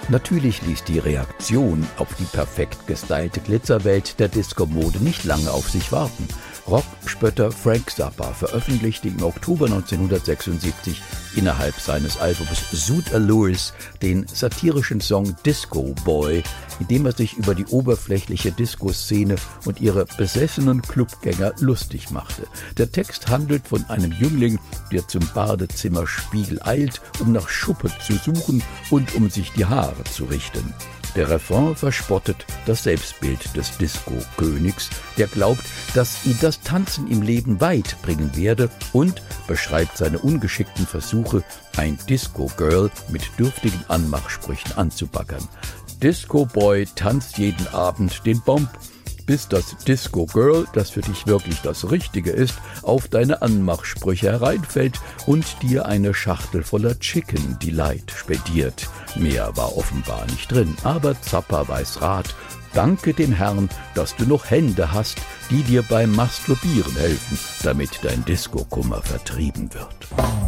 Natürlich ließ die Reaktion auf die perfekt gestylte Glitzerwelt der Disco-Mode nicht lange auf sich warten. Rockspötter Frank Zappa veröffentlichte im Oktober 1976 innerhalb seines Albums Zoot Allures den satirischen Song Disco Boy, in dem er sich über die oberflächliche Disco-Szene und ihre besessenen Clubgänger lustig machte. Der Text handelt von einem Jüngling, der zum Badezimmerspiegel eilt, um nach Schuppen zu suchen und um sich die Haare zu richten. Der Refrain verspottet das Selbstbild des Disco-Königs, der glaubt, dass ihn das Tanzen im Leben weit bringen werde, und beschreibt seine ungeschickten Versuche, ein Disco-Girl mit dürftigen Anmachsprüchen anzubaggern. Disco Boy tanzt jeden Abend den Bomb, bis das Disco Girl, das für dich wirklich das Richtige ist, auf deine Anmachsprüche hereinfällt und dir eine Schachtel voller Chicken Delight spediert. Mehr war offenbar nicht drin, aber Zappa weiß Rat. Danke dem Herrn, dass du noch Hände hast, die dir beim Masturbieren helfen, damit dein Disco-Kummer vertrieben wird.